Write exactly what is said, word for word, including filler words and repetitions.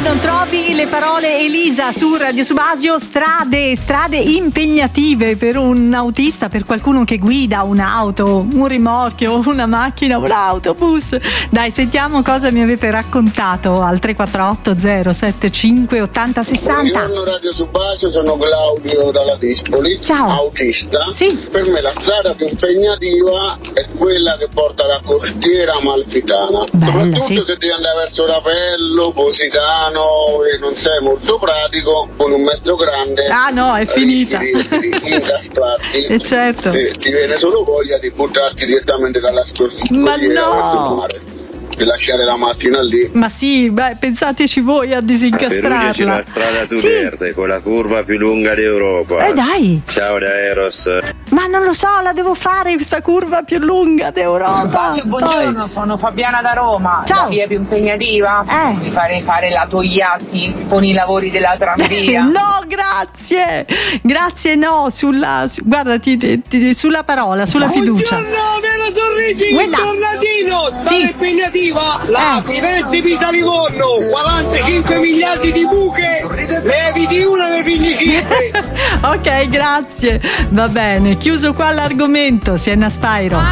non trovi le parole Elisa su Radio Subasio. Strade, strade impegnative per un autista, per qualcuno che guida un'auto, un rimorchio, una macchina, un autobus. Dai, sentiamo cosa mi avete raccontato al tre quattro otto zero sette cinque otto zero sei zero. Buongiorno Radio Subasio, sono Claudio dalla Dispoli. Ciao. Autista. Sì. Per me la strada più impegnativa è quella che porta alla costiera amalfitana. Bella, Soprattutto sì. se devi andare verso Rapello, Positano e non sei molto pratico, con un mezzo grande. Ah no, è finita. Rischi di, di incastrarti. E certo. E ti viene solo voglia di buttarti direttamente dalla scorsiera Ma verso il no! mare. Di lasciare la macchina lì. Ma sì, beh, pensateci voi a A Perugia c'è disincastrarla. la strada sul Sì. verde con la curva più lunga d'Europa. Eh dai, Ciao da Eros. ma non lo so, la devo fare questa curva più lunga d'Europa. Subasio, buongiorno, Poi- sono Fabiana da Roma. Ciao. La via più impegnativa? Eh. Mi farei fare la Togliatti con i lavori della tranvia. No, grazie, grazie, no, sulla, su- guarda, ti- ti- ti- sulla parola, sulla fiducia. Buongiorno, Vero Sorrisi, Quella. tornatino, strada Sì. impegnativa, la Eh. Firenze Pisa Livorno, quarantacinque miliardi di buche, ne eviti una nei figli cinque. Ok, grazie, va bene, chiuso qua l'argomento, Sienna Spyro.